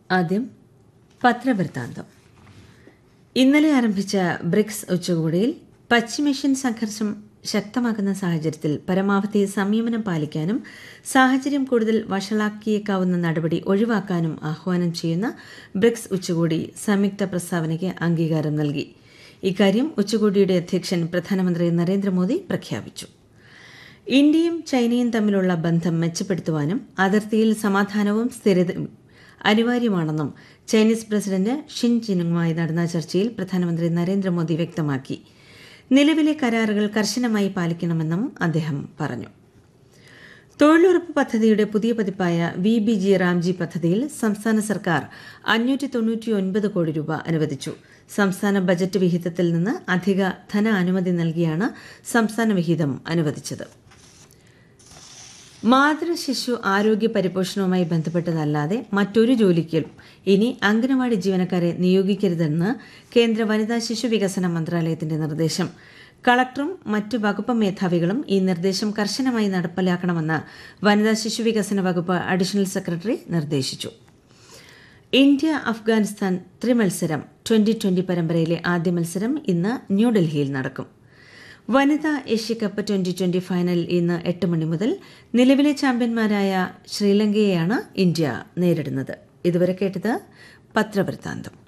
ആദ്യം പത്രവൃത്താന്തം. ഇന്നലെ ആരംഭിച്ച ബ്രിക്സ് ഉച്ചകോടിയിൽ പശ്ചിമേഷ്യൻ സംഘർഷം ശക്തമാക്കുന്ന സാഹചര്യത്തിൽ പരമാവധി സംയമനം പാലിക്കാനും സാഹചര്യം കൂടുതൽ വഷളാക്കിയേക്കാവുന്ന നടപടി ഒഴിവാക്കാനും ആഹ്വാനം ചെയ്യുന്ന ബ്രിക്സ് ഉച്ചകോടി സംയുക്ത പ്രസ്താവനയ്ക്ക് അംഗീകാരം നൽകി. ഇക്കാര്യം ഉച്ചകോടിയുടെ അധ്യക്ഷൻ പ്രധാനമന്ത്രി നരേന്ദ്രമോദി പ്രഖ്യാപിച്ചു. ഇന്ത്യയും ചൈനയും തമ്മിലുള്ള ബന്ധം മെച്ചപ്പെടുത്തുവാനും അതിർത്തിയിൽ സമാധാനവും സ്ഥിരതയും അനിവാര്യമാണെന്നും ചൈനീസ് പ്രസിഡന്റ് ഷിൻ ജിനുമായി നടന്ന ചർച്ചയിൽ പ്രധാനമന്ത്രി നരേന്ദ്രമോദി വ്യക്തമാക്കി. നിലവിലെ കരാറുകൾ കർശനമായി പാലിക്കണമെന്നും അദ്ദേഹം പറഞ്ഞു. തൊഴിലുറപ്പ് പദ്ധതിയുടെ പുതിയ പതിപ്പായ VBG റാംജി പദ്ധതിയിൽ സംസ്ഥാന സർക്കാർ 599 കോടി രൂപ അനുവദിച്ചു. സംസ്ഥാന ബജറ്റ് വിഹിതത്തിൽ നിന്ന് അധിക ധനാനുമതി നൽകിയാണ് സംസ്ഥാന വിഹിതം അനുവദിച്ചത്. മാതൃശിശു ആരോഗ്യ പരിപോഷണവുമായി ബന്ധപ്പെട്ടതല്ലാതെ മറ്റൊരു ജോലിക്കും ഇനി അംഗനവാടി ജീവനക്കാരെ നിയോഗിക്കരുതെന്ന് കേന്ദ്ര വനിതാ ശിശു വികസന മന്ത്രാലയത്തിന്റെ നിർദ്ദേശം. കളക്ടറും മറ്റു വകുപ്പ് മേധാവികളും ഈ നിർദ്ദേശം കർശനമായി നടപ്പിലാക്കണമെന്ന് വനിതാ ശിശു വികസന വകുപ്പ് അഡീഷണൽ സെക്രട്ടറി നിർദ്ദേശിച്ചു. ഇന്ത്യ അഫ്ഗാനിസ്ഥാൻ ത്രിമത്സരം 2020 പരമ്പരയിലെ ആദ്യ മത്സരം ഇന്ന് ന്യൂഡൽഹിയിൽ നടക്കും. വനിതാ ഏഷ്യകപ്പ് 2020 ഫൈനൽ ഇന്ന് 8 മണി മുതൽ നിലവിലെ ചാമ്പ്യന്മാരായ ശ്രീലങ്കയെയാണ് ഇന്ത്യ നേരിടുന്നത്. ഇതുവരെ കേട്ടത് പത്രവൃത്താന്തം.